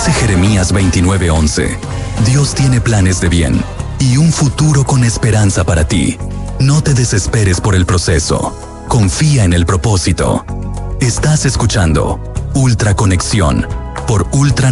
Dice Jeremías 29:11, Dios tiene planes de bien y un futuro con esperanza para ti. No te desesperes por el proceso. Confía en el propósito. Estás escuchando Ultra Conexión por Ultra